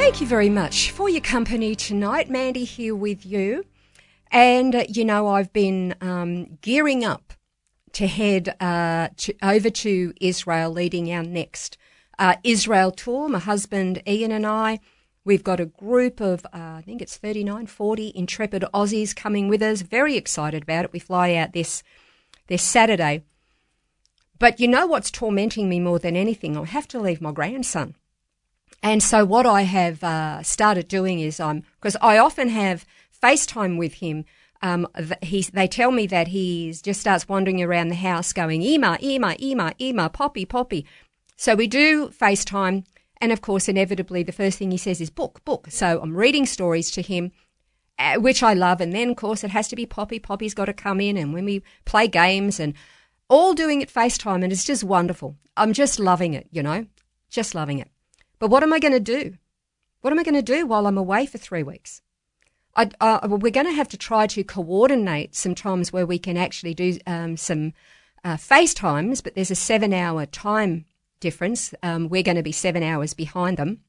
Thank you very much for your company tonight. Mandy here with you. And, I've been gearing up to head over to Israel, leading our next Israel tour. My husband Ian and I, we've got a group of, I think it's 39, 40 intrepid Aussies coming with us. Very excited about it. We fly out this Saturday. But you know what's tormenting me more than anything? I have to leave my grandson. And so what I have started doing is because I often have FaceTime with him. They tell me that he just starts wandering around the house going, Ema, Ema, Ema, Ema, Poppy, Poppy. So we do FaceTime. And, of course, inevitably, the first thing he says is book, book. So I'm reading stories to him, which I love. And then, of course, it has to be Poppy. Poppy's got to come in. And when we play games and all doing it FaceTime, and it's just wonderful. I'm just loving it, just loving it. But what am I going to do? What am I going to do while I'm away for 3 weeks? We're going to have to try to coordinate some times where we can actually do some FaceTimes, but there's a 7-hour time difference. We're going to be 7 hours behind them.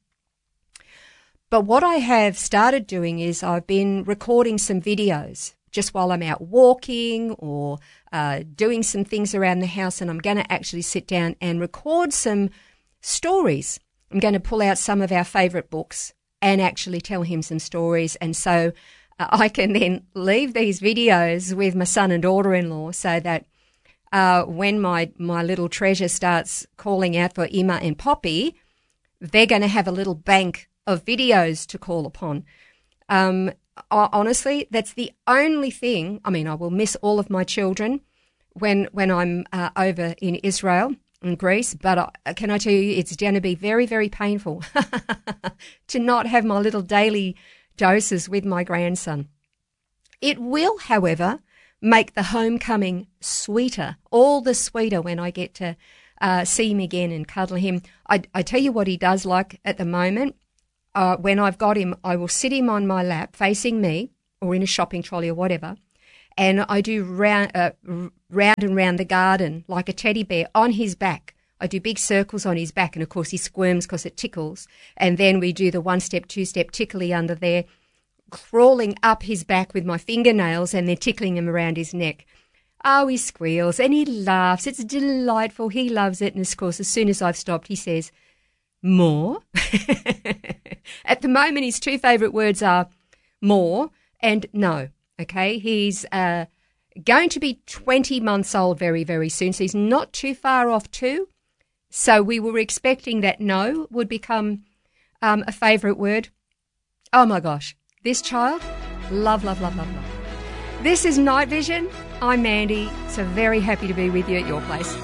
But what I have started doing is I've been recording some videos just while I'm out walking or doing some things around the house, and I'm going to actually sit down and record some stories. I'm going to pull out some of our favourite books and actually tell him some stories. And so I can then leave these videos with my son and daughter-in-law so that when my little treasure starts calling out for Emma and Poppy, they're going to have a little bank of videos to call upon. Honestly, that's the only thing. I mean, I will miss all of my children when I'm over in Israel and Greece, but can I tell you, it's going to be very, very painful to not have my little daily doses with my grandson. It will, however, make the homecoming sweeter, all the sweeter when I get to see him again and cuddle him. I tell you what he does like at the moment. When I've got him, I will sit him on my lap facing me or in a shopping trolley or whatever, and I do round and round the garden like a teddy bear on his back. I do big circles on his back, and of course he squirms because it tickles. And then we do the 1-step, 2-step tickly under there, crawling up his back with my fingernails and then tickling him around his neck. Oh, he squeals and he laughs. It's delightful. He loves it. And of course, as soon as I've stopped, he says, more. At the moment, his two favourite words are more and no. Okay, he's going to be 20 months old very, very soon, so he's not too far off too. So we were expecting that no would become a favourite word. Oh my gosh, this child, love, love, love, love, love. This is Night Vision. I'm Mandy, so very happy to be with you at your place.